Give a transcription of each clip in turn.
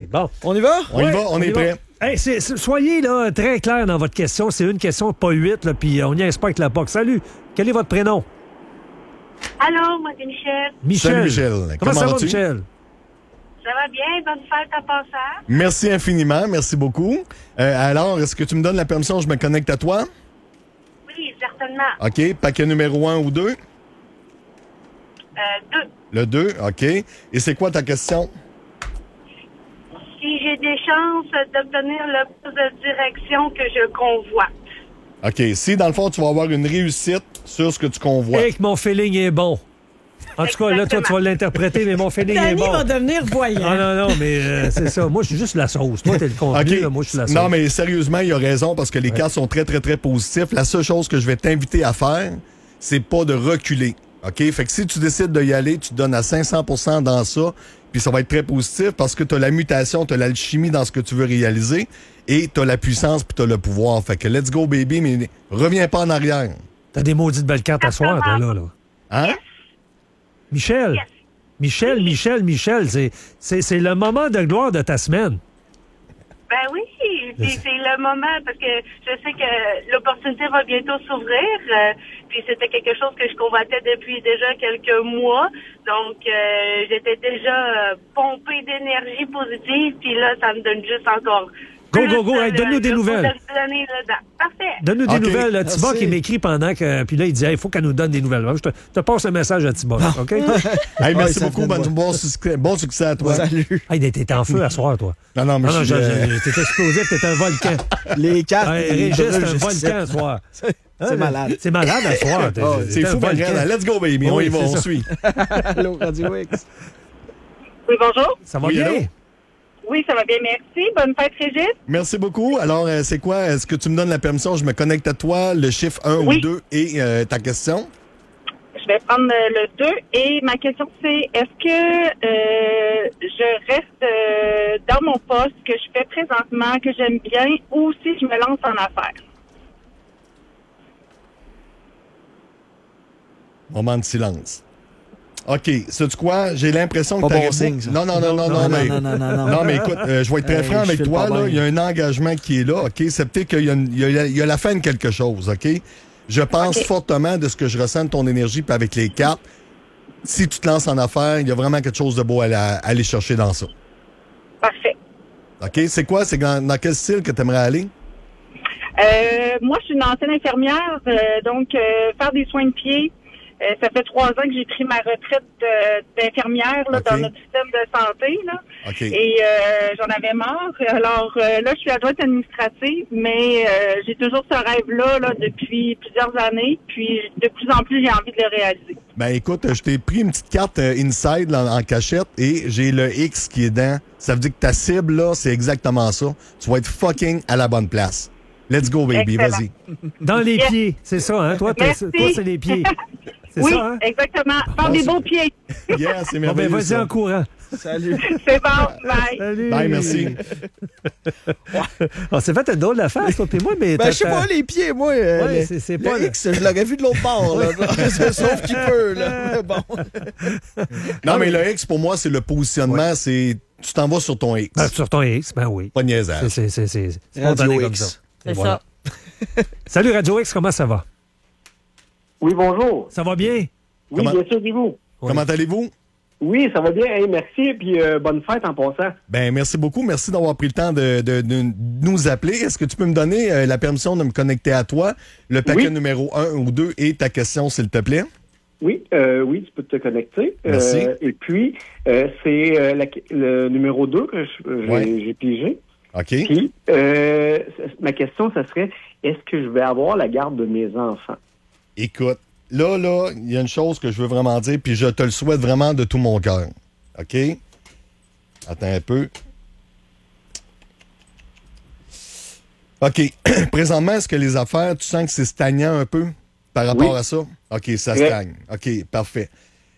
Bon. On y va? On y va, on est prêt. Hey, soyez là, très clair dans votre question. C'est une question, pas 8, là, puis on n'y est pas avec la POC. Salut, quel est votre prénom? Allô, moi c'est Michel. Michel. Salut, Michel. Comment ça va, vas-tu? Michel? Ça va bien? Bonne fête en passant. Merci infiniment, merci beaucoup. Alors, est-ce que tu me donnes la permission, je me connecte à toi? Oui, certainement. OK, paquet numéro 1 ou 2? 2. Le 2, OK. Et c'est quoi ta question? Si j'ai des chances d'obtenir le poste de direction que je convoite. OK, si dans le fond, tu vas avoir une réussite sur ce que tu convoites. Et que mon feeling est bon. En tout cas, là, toi, tu vas l'interpréter, mais mon feeling est Danny bon. va devenir voyant. Ah non, mais c'est ça. Moi, je suis juste la sauce. Toi, t'es le contenu, OK. là, moi, je suis la sauce. Non, mais sérieusement, il a raison parce que les cartes sont très, très, très positifs. La seule chose que je vais t'inviter à faire, c'est pas de reculer. OK? Fait que si tu décides d'y aller, tu te donnes à 500% dans ça, puis ça va être très positif parce que tu as la mutation, tu as l'alchimie dans ce que tu veux réaliser et tu as la puissance puis tu as le pouvoir. Fait que let's go, baby, mais reviens pas en arrière. T'as des maudites belles cartes à soir, toi, là. Hein? Michel. Michel, c'est le moment de gloire de ta semaine. Ben oui, puis c'est le moment parce que je sais que l'opportunité va bientôt s'ouvrir. Puis c'était quelque chose que je convoitais depuis déjà quelques mois. Donc j'étais déjà pompée d'énergie positive. Puis là, ça me donne juste encore. Go. Hey, donne-nous des nouvelles. Parfait. Donne-nous des OK. nouvelles. Thibaut qui m'écrit pendant que. Puis là, il dit il faut qu'elle nous donne des nouvelles. Je te passe un message à Thibaut. OK? Hey, merci ça beaucoup. venait de Bon succès à toi. Salut. Hey, t'es en feu à soir, toi. Non, mais Non, je suis... t'es explosif, t'es un volcan. Les cartes. Hey, les Régis, c'est un brûles, volcan à soir. C'est malade. C'est malade à soir. C'est fou, un Marianne. Let's go, baby. On y va, c'est on ça. suit. Allô, Radio X. Oui, bonjour. Ça va Oui, bien? allô? Oui, ça va bien, merci. Bonne fête, Régis. Merci beaucoup. Alors, c'est quoi? Est-ce que tu me donnes la permission? Je me connecte à toi, le chiffre 1 Oui. ou 2 et ta question? Je vais prendre le 2 et ma question c'est est-ce que je reste dans mon poste que je fais présentement, que j'aime bien, ou si je me lance en affaires? Moment de silence. OK. Sais-tu quoi? J'ai l'impression que Pas t'aurais bon signe, ça. Non, mais écoute, je vais être très franc je avec file toi. pas Là, bien. il y a un engagement qui est là, OK? C'est peut-être qu'il y a la fin de quelque chose, OK? Je pense OK. fortement de ce que je ressens de ton énergie puis avec les cartes. Si tu te lances en affaires, il y a vraiment quelque chose de beau à aller chercher dans ça. Parfait. OK? C'est quoi? C'est dans quel style que tu aimerais aller? Moi, je suis une ancienne infirmière, donc faire des soins de pied. Ça fait 3 ans que j'ai pris ma retraite d'infirmière là, OK. dans notre système de santé. Là. OK. Et j'en avais marre. Alors là, je suis adjointe administrative, mais j'ai toujours ce rêve-là là, depuis plusieurs années. Puis de plus en plus, j'ai envie de le réaliser. Ben écoute, je t'ai pris une petite carte inside là, en cachette et j'ai le X qui est dedans. Ça veut dire que ta cible, là, c'est exactement ça. Tu vas être fucking à la bonne place. Let's go, baby. Excellent. Vas-y. Dans les Yes. pieds, c'est ça, hein? Toi, Merci. c'est les pieds. C'est Oui, ça, hein? exactement. Faire des beaux pieds. Yeah, c'est Bon, ben, merveilleux. vas-y ça. en courant. Salut. C'est bon. Bye. Salut. Bye, merci. On s'est fait un drôle de face, toi, puis moi, mais. Ben, je sais pas, les pieds, moi. Ouais, le- c'est le pas. X, je l'aurais vu de l'autre bord, là. Sauf qu'il peut, là. Mais bon. Non, mais le X, pour moi, c'est le positionnement. C'est tu t'en vas sur ton X. Ben, sur ton X, ben oui. Pas de niaisage. C'est Radio spontané comme X. ça. C'est Et voilà. ça. Salut Radio X, comment ça va? Oui, bonjour. Ça va bien? Oui, Comment- bien sûr, et vous? Comment allez-vous? Oui, ça va bien. Hey, merci, puis bonne fête en passant. Ben, merci beaucoup. Merci d'avoir pris le temps de nous appeler. Est-ce que tu peux me donner la permission de me connecter à toi, le paquet Oui. numéro 1 ou 2 et ta question, s'il te plaît? Oui, oui, tu peux te connecter. Merci. Et puis, c'est le numéro 2 que Ouais. j'ai pigé. OK. Puis, ma question, ça serait, est-ce que je vais avoir la garde de mes enfants? Écoute, là, il y a une chose que je veux vraiment dire, puis je te le souhaite vraiment de tout mon cœur. OK? Attends un peu. OK. Présentement, est-ce que les affaires, tu sens que c'est stagnant un peu par rapport Oui. à ça? OK, ça Ouais. stagne. OK, parfait.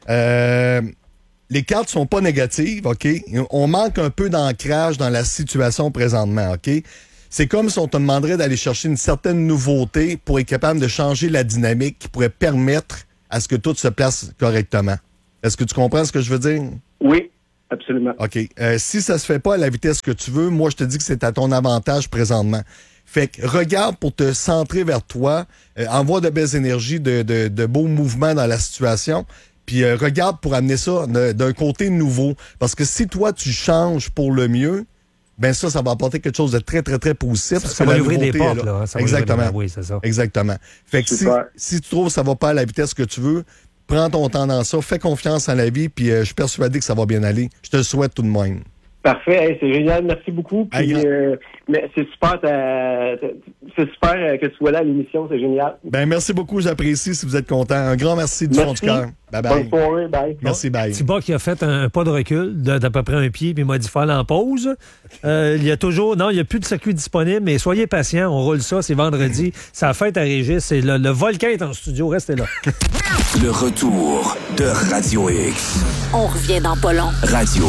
Les cartes sont pas négatives, OK? On manque un peu d'ancrage dans la situation présentement, OK? C'est comme si on te demanderait d'aller chercher une certaine nouveauté pour être capable de changer la dynamique qui pourrait permettre à ce que tout se place correctement. Est-ce que tu comprends ce que je veux dire? Oui. Absolument. OK. Si ça se fait pas à la vitesse que tu veux, moi, je te dis que c'est à ton avantage présentement. Fait que regarde pour te centrer vers toi, envoie de belles énergies, de beaux mouvements dans la situation, puis regarde pour amener ça d'un côté nouveau. Parce que si toi, tu changes pour le mieux, ben ça va apporter quelque chose de très, très, très positif. Ça va ouvrir des portes, là. Ça va Exactement. Oui, c'est ça. Exactement. Fait que si tu trouves que ça va pas à la vitesse que tu veux, prends ton temps dans ça, fais confiance en la vie, puis je suis persuadé que ça va bien aller. Je te le souhaite tout de même. Parfait, hey, c'est génial, merci beaucoup. Puis, mais c'est super que tu sois là à l'émission, c'est génial. Ben merci beaucoup, j'apprécie si vous êtes content. Un grand merci du fond du cœur. Bye bye. Bonne soirée, bye. Merci, bye. Thibaut qui a fait un pas de recul d'à peu près un pied, puis il m'a dit faut aller en pause. Il y a plus de circuit disponible, mais soyez patients, on roule ça, c'est vendredi. C'est la fête à Régis, c'est le Volcan est en studio, restez là. Le retour de Radio X. On revient dans pas long. Radio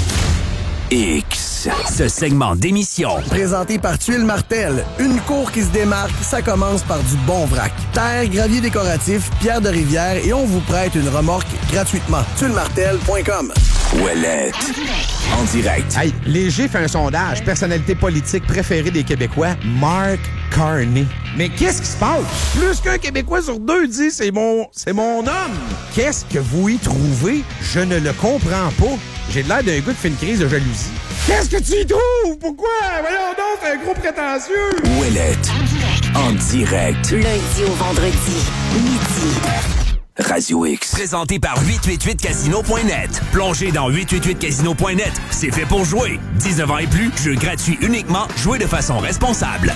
X. Ce segment d'émission Présenté par Tuile Martel. Une cour qui se démarque, ça commence par du bon vrac. Terre, gravier décoratif, pierre de rivière et on vous prête une remorque gratuitement. tuilemartel.com. Ouellette. En direct. Hey, Léger fait un sondage. Personnalité politique préférée des Québécois, Mark Carney. Mais qu'est-ce qui se passe? Plus qu'un Québécois sur deux dit c'est mon homme. Qu'est-ce que vous y trouvez? Je ne le comprends pas. J'ai l'air d'un gars qui fait une crise de jalousie. Qu'est-ce que tu y trouves? Pourquoi? Voyons donc, c'est un gros prétentieux. Ouellette. En direct. Lundi au vendredi, midi. Radio X. Présenté par 888casino.net. Plongez dans 888casino.net. C'est fait pour jouer. 19 ans et plus, jeu gratuit uniquement. Jouez de façon responsable.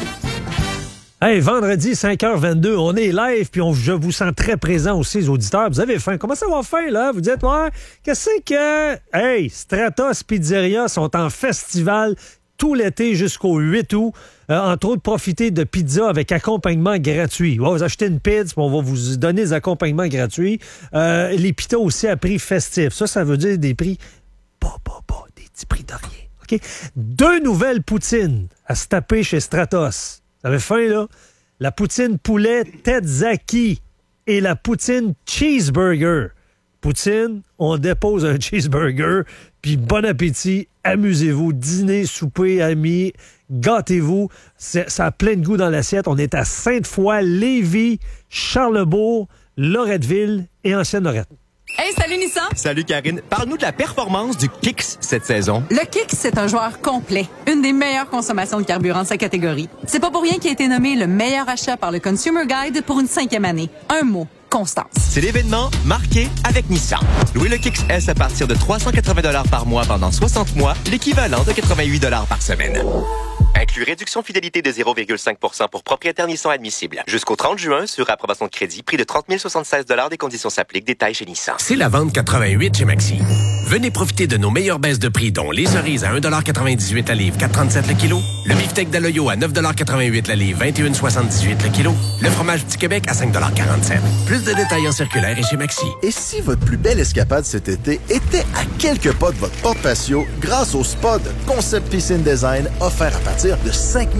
Hey, vendredi, 5h22, on est live, puis je vous sens très présent aussi, les auditeurs. Vous avez faim. Comment ça va faim, là? Vous dites, ouais, qu'est-ce que... Hey, Stratos Pizzeria sont en festival tout l'été jusqu'au 8 août. Entre autres, profitez de pizza avec accompagnement gratuit. On va vous acheter une pizza, puis on va vous donner des accompagnements gratuits. Les pitas aussi à prix festif. Ça veut dire des prix pas, des petits prix de rien. OK? 2 nouvelles poutines à se taper chez Stratos. Vous avez faim, là? La poutine poulet Tetzaki et la poutine cheeseburger. Poutine, on dépose un cheeseburger, puis bon appétit, amusez-vous, dîner, souper, amis, gâtez-vous. Ça a plein de goût dans l'assiette. On est à Sainte-Foy, Lévis, Charlebourg, Loretteville et Ancienne-Lorette. Hey, salut Nissan! Salut Karine. Parle-nous de la performance du Kicks cette saison. Le Kicks, c'est un joueur complet. Une des meilleures consommations de carburant de sa catégorie. C'est pas pour rien qu'il a été nommé le meilleur achat par le Consumer Guide pour une 5e année. Un mot. Constance. C'est l'événement marqué avec Nissan. Louez le Kicks S à partir de 380 $ par mois pendant 60 mois, l'équivalent de 88 $ par semaine. Inclut réduction fidélité de 0,5% pour propriétaire Nissan admissible. Jusqu'au 30 juin, sur approbation de crédit, prix de 30 076 $. Des conditions s'appliquent. Détails chez Nissan. C'est la vente 88 chez Maxi. Venez profiter de nos meilleures baisses de prix, dont les cerises à 1,98 $ la livre, 4,37 le kilo. Le beefsteak d'Aloyo à 9,88 $ la livre, 21,78 le kilo. Le fromage du Québec à 5,47 $. Plus de détails en circulaire et chez Maxi. Et si votre plus belle escapade cet été était à quelques pas de votre porte patio grâce au spa de Concept Piscine Design offert à partir de 5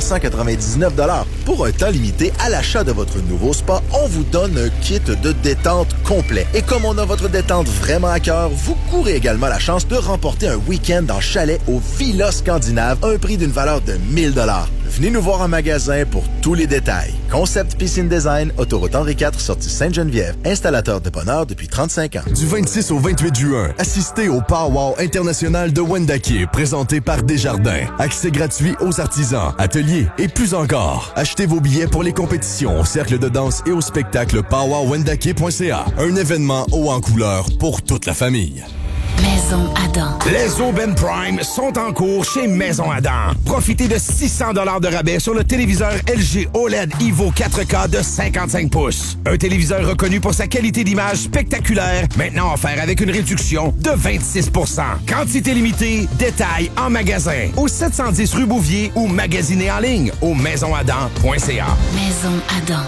399 $. Pour un temps limité à l'achat de votre nouveau spa, on vous donne un kit de détente complet. Et comme on a votre détente vraiment à cœur, vous courez également la chance de remporter un week-end en chalet au Villa Scandinave, un prix d'une valeur de 1 000 $. Venez nous voir en magasin pour tous les détails. Concept Piscine Design, autoroute Henri IV, sortie Sainte-Geneviève. Installateur de bonheur depuis 35 ans. Du 26 au 28 juin, assistez au Powwow international de Wendake, présenté par Desjardins. Accès gratuit aux artisans, ateliers et plus encore. Achetez vos billets pour les compétitions, au cercle de danse et au spectacle powwowwendake.ca. Un événement haut en couleur pour toute la famille. Maison Adam. Les aubaines Prime sont en cours chez Maison Adam. Profitez de 600 $ de rabais sur le téléviseur LG OLED Evo 4K de 55 pouces. Un téléviseur reconnu pour sa qualité d'image spectaculaire, maintenant offert avec une réduction de 26 %. Quantité limitée, détail en magasin. Au 710 rue Bouvier ou magasinez en ligne au maisonadam.ca. Maison Adam.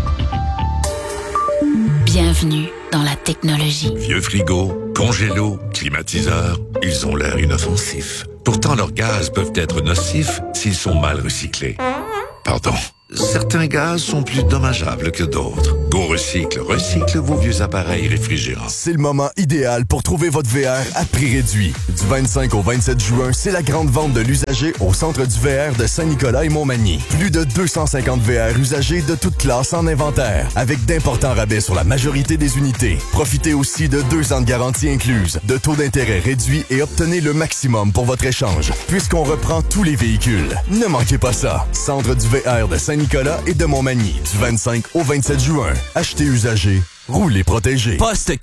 Bienvenue dans la technologie. Vieux frigo, congélo, climatiseur, ils ont l'air inoffensifs. Pourtant, leurs gaz peuvent être nocifs s'ils sont mal recyclés. Pardon. Certains gaz sont plus dommageables que d'autres. Go Recycle recycle vos vieux appareils réfrigérants. C'est le moment idéal pour trouver votre VR à prix réduit. Du 25 au 27 juin, c'est la grande vente de l'usager au centre du VR de Saint-Nicolas et Montmagny. Plus de 250 VR usagés de toutes classes en inventaire, avec d'importants rabais sur la majorité des unités. Profitez aussi de 2 ans de garantie incluse, de taux d'intérêt réduits et obtenez le maximum pour votre échange, puisqu'on reprend tous les véhicules. Ne manquez pas ça. Centre du VR de Saint-Nicolas et de Montmagny, du 25 au 27 juin. Achetez usagé, roulez protégé. Poste